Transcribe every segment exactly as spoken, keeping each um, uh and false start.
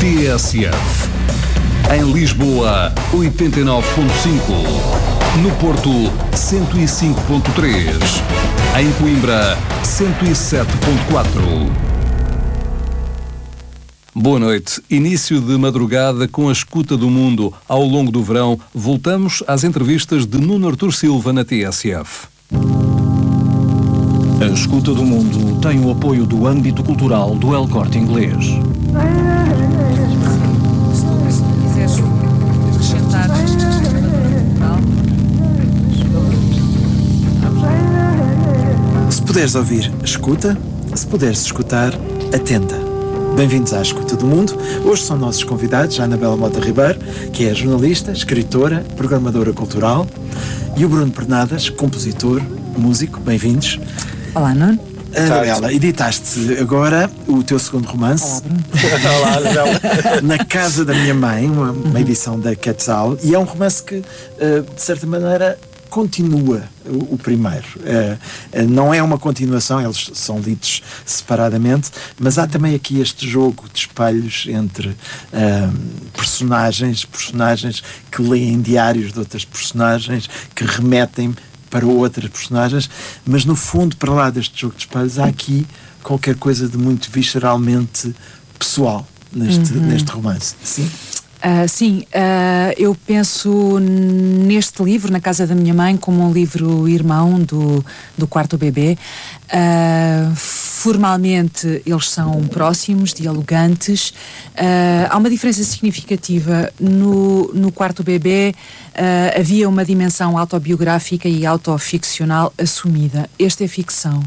T S F. Em Lisboa, oitenta e nove ponto cinco. No Porto, cento e cinco ponto três. Em Coimbra, cento e sete ponto quatro. Boa noite. Início de madrugada com a escuta do mundo. Ao longo do verão, voltamos às entrevistas de Nuno Artur Silva na T S F. A escuta do mundo tem o apoio do âmbito cultural do El Corte Inglês. Se tu quiseres acrescentar Se puderes ouvir, escuta. Se puderes escutar, atenta. Bem-vindos à Escuta do Mundo. Hoje são nossos convidados a Anabela Mota Ribeiro, que é jornalista, escritora, programadora cultural, e o Bruno Pernadas, compositor, músico. Bem-vindos. Olá, Nuno. Anabela, editaste agora o teu segundo romance. Olá, Bruno. Na Casa da Minha Mãe, uma, uma edição da Quetzal, e é um romance que, de certa maneira, continua o, o primeiro. Uh, uh, não é uma continuação, eles são lidos separadamente, mas há também aqui este jogo de espelhos entre uh, personagens, personagens que leem diários de outras personagens, que remetem para outras personagens, mas no fundo, para lá deste jogo de espelhos, há aqui qualquer coisa de muito visceralmente pessoal neste, uhum. neste romance. Sim? Uh, sim, uh, eu penso neste livro, Na Casa da Minha Mãe, como um livro irmão do, do quarto bebê. Uh, formalmente eles são próximos, dialogantes. Uh, há uma diferença significativa. No, no quarto bebê uh, havia uma dimensão autobiográfica e autoficcional assumida. Este é ficção.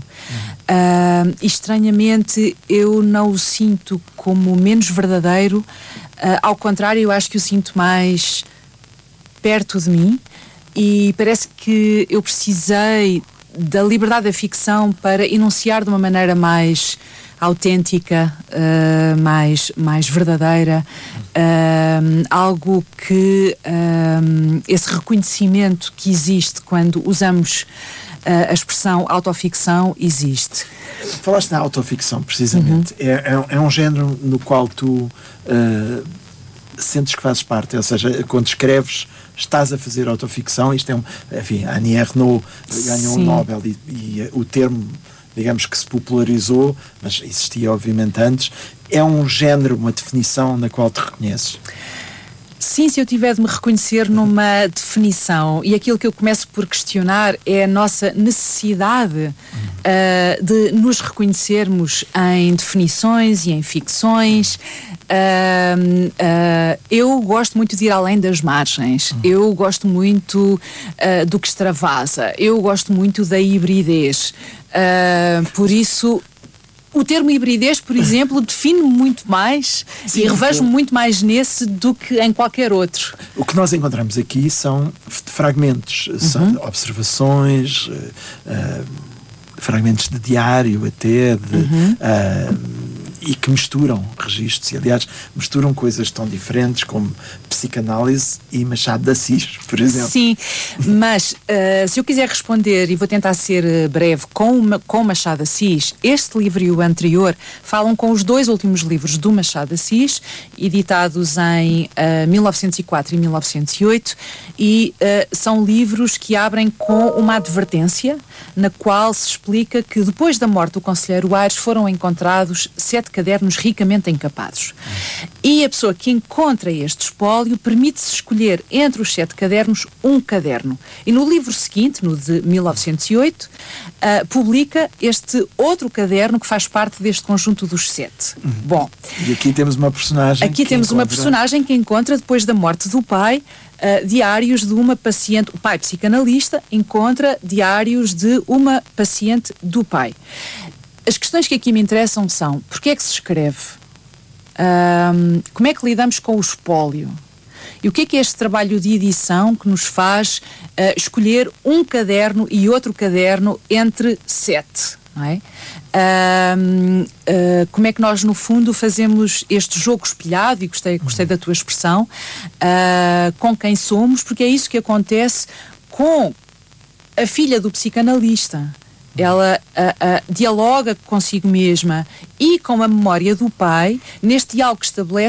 Uh, estranhamente, eu não o sinto como menos verdadeiro. Uh, ao contrário, eu acho que o sinto mais perto de mim, e parece que eu precisei da liberdade da ficção para enunciar de uma maneira mais autêntica, uh, mais, mais verdadeira, uh, algo que uh, esse reconhecimento que existe quando usamos uh, a expressão autoficção existe. Falaste na autoficção, precisamente. Uhum. É, é, é um género no qual tu uh, sentes que fazes parte, ou seja, quando escreves estás a fazer autoficção. Isto é um, enfim, a Annie Ernaux ganhou um Nobel e, e o termo, digamos que se popularizou, mas existia obviamente antes. É um género, uma definição na qual te reconheces? Sim, se eu tiver de me reconhecer numa definição, e aquilo que eu começo por questionar é a nossa necessidade uh, de nos reconhecermos em definições e em ficções. Uh, uh, eu gosto muito de ir além das margens, eu gosto muito uh, do que extravasa, eu gosto muito da hibridez. Uh, por isso, o termo hibridez, por exemplo, define muito mais. Sim, e revejo-me muito mais nesse do que em qualquer outro. O que nós encontramos aqui são fragmentos, uhum. são observações, uh, uh, fragmentos de diário até, de, uhum. uh, e que misturam registros, e aliás misturam coisas tão diferentes como psicanálise e Machado de Assis, por exemplo. Sim, mas uh, se eu quiser responder, e vou tentar ser uh, breve, com, uma, com Machado de Assis, este livro e o anterior falam com os dois últimos livros do Machado de Assis, editados em uh, mil novecentos e quatro e mil novecentos e oito, e uh, são livros que abrem com uma advertência na qual se explica que depois da morte do conselheiro Aires foram encontrados sete cadernos ricamente encapados. E a pessoa que encontra este espólio permite-se escolher entre os sete cadernos um caderno. E no livro seguinte, no de mil novecentos e oito, uh, publica este outro caderno que faz parte deste conjunto dos sete. Uhum. Bom. E aqui temos uma personagem. Aqui temos encontra... uma personagem que encontra, depois da morte do pai, Uh, diários de uma paciente. O pai psicanalista encontra diários de uma paciente do pai. As questões que aqui me interessam são: porquê é que se escreve? Uh, como é que lidamos com o espólio? E o que é que é este trabalho de edição que nos faz uh, escolher um caderno e outro caderno entre sete? Não é? Uh, uh, como é que nós no fundo fazemos este jogo espelhado, e gostei, gostei da tua expressão, uh, com quem somos, porque é isso que acontece com a filha do psicanalista. Ela uh, uh, dialoga consigo mesma e com a memória do pai, neste diálogo que estabelece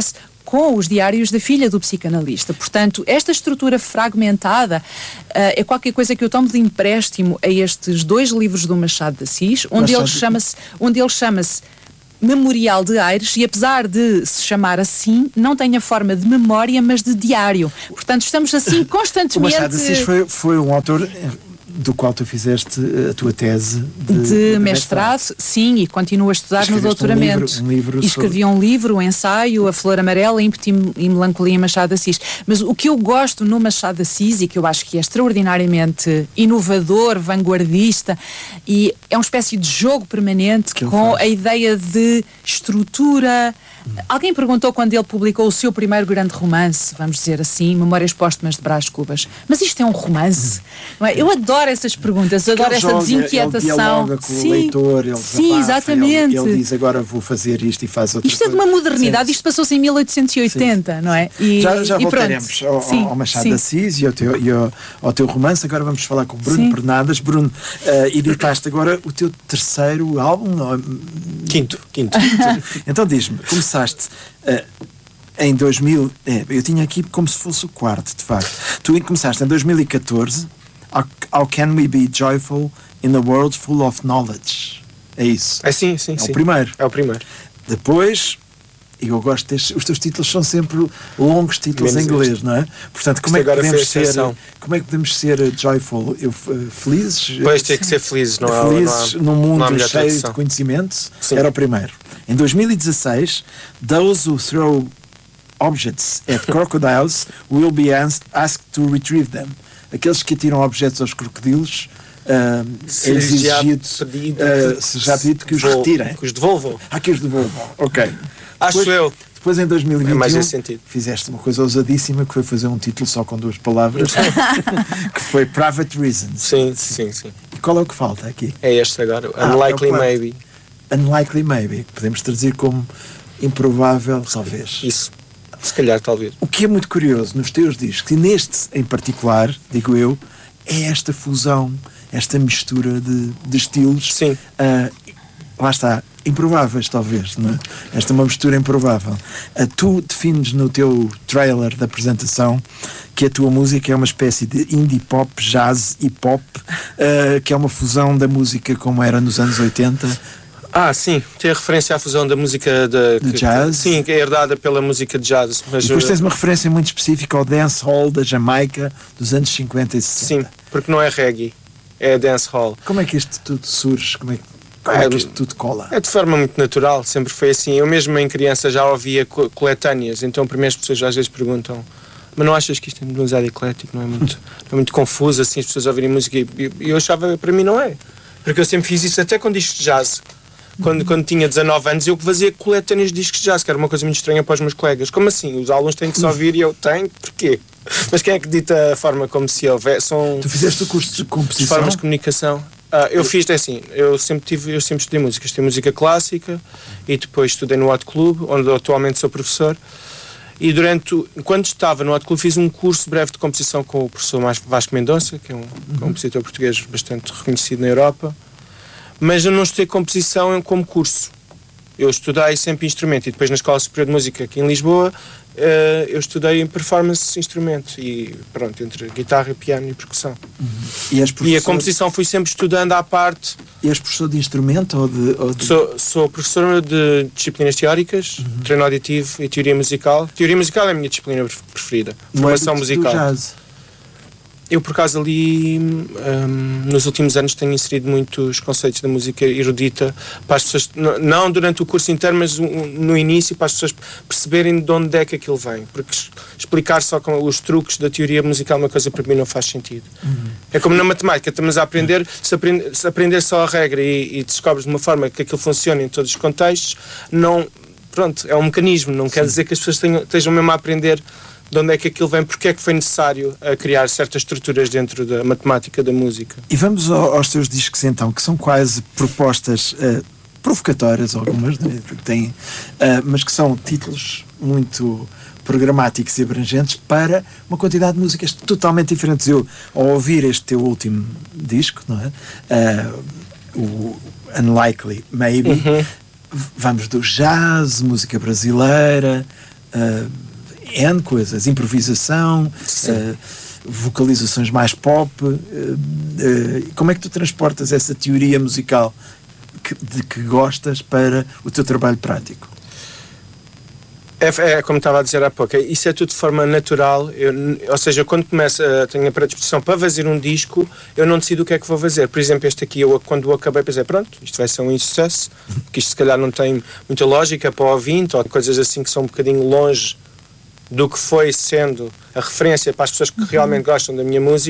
com os diários da filha do psicanalista. Portanto, esta estrutura fragmentada uh, é qualquer coisa que eu tomo de empréstimo a estes dois livros do Machado de Assis, onde ele chama-se, onde ele chama-se Memorial de Aires, e apesar de se chamar assim, não tem a forma de memória, mas de diário. Portanto, estamos assim constantemente... O Machado de Assis foi, foi um autor do qual tu fizeste a tua tese de, de, de mestrado, mestrado, sim, e continuo a estudar no doutoramento. Um livro, um livro e escrevi sobre... um livro, um ensaio, A Flor Amarela, Ímpeto e Melancolia em Machado de Assis. Mas o que eu gosto no Machado de Assis, e que eu acho que é extraordinariamente inovador, vanguardista, e é uma espécie de jogo permanente que com a ideia de estrutura. Alguém perguntou quando ele publicou o seu primeiro grande romance, vamos dizer assim, Memórias Póstumas de Brás Cubas, mas isto é um romance? Não é? Eu adoro essas perguntas, eu adoro essa joga, desinquietação. Ele dialoga com sim, o leitor, ele sim, exatamente. Ele, ele diz agora vou fazer isto e faz outra isto coisa. Isto é de uma modernidade, sim. Isto passou-se em mil oitocentos e oitenta, sim. Não é? E, já já e voltaremos ao, sim, ao Machado sim. de Assis e, ao teu, e ao, ao teu romance. Agora vamos falar com o Bruno sim. Pernadas. Bruno, uh, editaste agora o teu terceiro álbum? Quinto, quinto. Então diz-me, começaste uh, em dois mil, é, eu tinha aqui como se fosse o quarto, de facto. Tu começaste em dois mil e catorze, How, How Can We Be Joyful in a World Full of Knowledge? É isso? É sim, sim, é sim. o primeiro. É o primeiro. Depois, e eu gosto destes, os teus títulos são sempre longos títulos Menos em inglês, este. Não é? Portanto, como é, que podemos ser, como é que podemos ser joyful? Eu, uh, felizes? Pois, tem que ser felizes, não é? Felizes num mundo cheio tradução. De conhecimento, sim. Era o primeiro. Em dois mil e dezasseis, Those Who Throw Objects at Crocodiles will be asked to retrieve them. Aqueles que atiram objetos aos crocodilos, uh, é exigido, pedido, uh, se já pedido que os vou, retirem. Que os devolvam. Ah, que os devolvam. Ok. Acho depois, eu. Depois, em dois mil e vinte e um, é mais esse sentido. Fizeste uma coisa ousadíssima, que foi fazer um título só com duas palavras, que foi Private Reasons. Sim, sim, sim. E qual é o que falta aqui? É este agora, ah, Unlikely é Maybe. Unlikely Maybe. Podemos traduzir como improvável, talvez. Isso. Se calhar, talvez. O que é muito curioso nos teus discos, e neste em particular, digo eu, é esta fusão, esta mistura de, de estilos. Sim. Uh, lá está, improváveis talvez, não é? Esta é uma mistura improvável. Uh, tu defines no teu trailer da apresentação que a tua música é uma espécie de indie pop, jazz e pop, uh, que é uma fusão da música como era nos anos oitenta. Ah, sim, tem a referência à fusão da música de, de que, jazz. Sim, que é herdada pela música de jazz. Mas depois tens uma referência muito específica ao dancehall da Jamaica dos anos cinquenta e sessenta. Sim, porque não é reggae, é dancehall. Como é que isto tudo surge? Como é que, como é, é que isto tudo cola? É de forma muito natural, sempre foi assim. Eu mesmo em criança já ouvia coletâneas, então primeiro as pessoas às vezes perguntam: mas não achas que isto é demasiado eclético, não é muito, não é muito confuso assim as pessoas ouvirem música? E eu achava, para mim não é, porque eu sempre fiz isso até com discos de jazz. Quando, quando tinha dezanove anos, eu fazia coletâneas de discos de jazz, que era uma coisa muito estranha para os meus colegas. Como assim? Os alunos têm que se ouvir e eu tenho? Porquê? Mas quem é que dita a forma como se ouve? São tu fizeste o curso de composição? Formas de comunicação. Ah, eu fiz, é assim, eu sempre, tive, eu sempre estudei música. Estudei música clássica e depois estudei no Hot Club, onde atualmente sou professor. E durante, enquanto estava no Hot Club, fiz um curso breve de composição com o professor Vasco Mendonça, que é um uhum. compositor português bastante reconhecido na Europa. Mas eu não estudei composição como curso. Eu estudei sempre instrumento. E depois na Escola Superior de Música aqui em Lisboa, uh, eu estudei em performance instrumento. E pronto, entre guitarra, piano e percussão. Uhum. E, professor... e a composição fui sempre estudando à parte. E és professor de instrumento? Ou de, ou de... Sou, sou professor de disciplinas teóricas, uhum. treino auditivo e teoria musical. Teoria musical é a minha disciplina preferida. Não Formação é do, musical. Do jazz. Eu, por acaso, ali, um, nos últimos anos, tenho inserido muitos conceitos da música erudita para as pessoas, não durante o curso inteiro, mas no início, para as pessoas perceberem de onde é que aquilo vem. Porque explicar só com os truques da teoria musical uma coisa para mim não faz sentido. Uhum. É como na matemática, estamos a aprender, se, aprender, se aprender só a regra e, e descobres de uma forma que aquilo funciona em todos os contextos, não, pronto, é um mecanismo, não Sim. quer dizer que as pessoas tenham, estejam mesmo a aprender de onde é que aquilo vem, porque é que foi necessário a criar certas estruturas dentro da matemática da música. E vamos ao, aos teus discos então, que são quase propostas uh, provocatórias, algumas, né, têm, uh, mas que são títulos muito programáticos e abrangentes para uma quantidade de músicas totalmente diferentes. Eu, ao ouvir este teu último disco, não é? Uh, o Unlikely Maybe, uhum. vamos do jazz, música brasileira, uh, N coisas, improvisação, uh, vocalizações mais pop. Uh, uh, como é que tu transportas essa teoria musical que, de que gostas para o teu trabalho prático? É, é como estava a dizer há pouco, isso é tudo de forma natural. Eu, ou seja, quando começo, uh, tenho a predisposição para fazer um disco, eu não decido o que é que vou fazer. Por exemplo, este aqui, eu, quando o acabei, pensei, pronto, isto vai ser um insucesso, porque isto se calhar não tem muita lógica para o ouvinte, ou coisas assim que são um bocadinho longe do que foi sendo a referência para as pessoas que realmente gostam da minha música.